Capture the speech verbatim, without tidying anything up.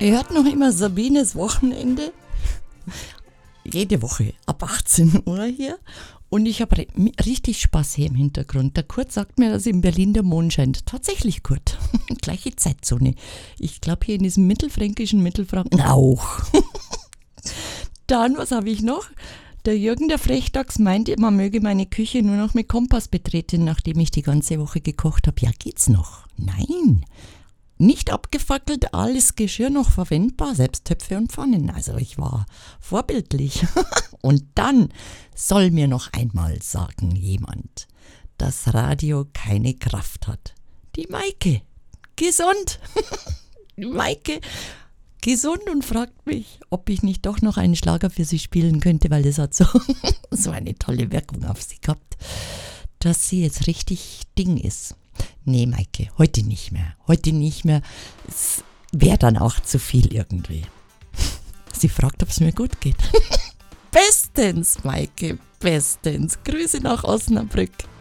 Ihr hört noch immer Sabines Wochenende. Jede Woche ab achtzehn Uhr hier. Und ich habe richtig Spaß hier im Hintergrund. Der Kurt sagt mir, dass in Berlin der Mond scheint. Tatsächlich, Kurt. Gleiche Zeitzone. Ich glaube, hier in diesem mittelfränkischen Mittelfranken auch. Dann, was habe ich noch? Der Jürgen, der Frechdachs, meinte, man möge meine Küche nur noch mit Kompass betreten, nachdem ich die ganze Woche gekocht habe. Ja, geht's noch? Nein. Nicht abgefackelt, alles Geschirr noch verwendbar, selbst Töpfe und Pfannen. Also ich war vorbildlich. Und dann soll mir noch einmal sagen jemand, dass Radio keine Kraft hat. Die Maike, gesund. Die Maike, gesund und fragt mich, ob ich nicht doch noch einen Schlager für sie spielen könnte, weil das hat so, so eine tolle Wirkung auf sie gehabt, dass sie jetzt richtig Ding ist. Nee, Maike, heute nicht mehr. Heute nicht mehr. Es wäre dann auch zu viel irgendwie. Sie fragt, ob es mir gut geht. Bestens, Maike, bestens. Grüße nach Osnabrück.